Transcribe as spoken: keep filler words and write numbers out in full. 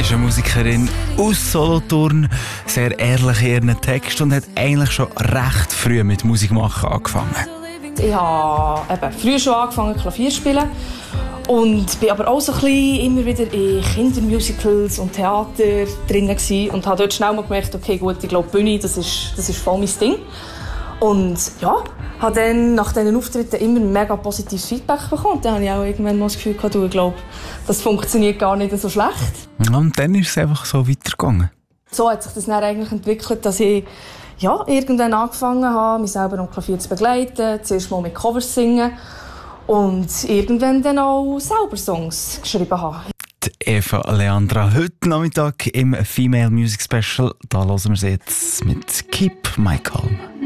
ist eine Musikerin aus Solothurn, sehr ehrlich in ihren Text und hat eigentlich schon recht früh mit Musik machen angefangen. Ich habe eben früh schon angefangen Klavier zu spielen und bin aber auch so ein bisschen immer wieder in Kindermusicals und Theater drin gewesen und habe dort schnell mal gemerkt, okay, gut, ich glaube Bühne, das ist, das ist voll mein Ding. Und ja, habe dann nach diesen Auftritten immer mega positives Feedback bekommen. Dann habe ich auch irgendwann mal das Gefühl gehabt, ich glaube, das funktioniert gar nicht so schlecht. Und dann ist es einfach so weitergegangen. So hat sich das dann eigentlich entwickelt, dass ich ja, irgendwann angefangen habe, mich selber am Klavier zu begleiten, zuerst mal mit Covers singen und irgendwann dann auch selber Songs geschrieben habe. Die Eva Leandra, heute Nachmittag im Female Music Special. Da hören wir sie jetzt mit «Keep My Calm».